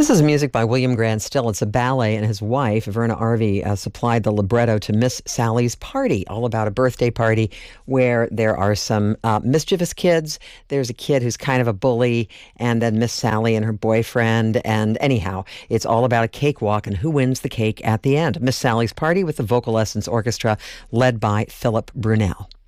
This is music by William Grant Still. It's a ballet, and his wife, Verna Arvey, supplied the libretto to Miss Sally's Party, all about a birthday party where there are some mischievous kids. There's a kid who's kind of a bully, and then Miss Sally and her boyfriend. And anyhow, it's all about a cakewalk and who wins the cake at the end. Miss Sally's Party with the Vocal Essence Orchestra, led by Philip Brunel.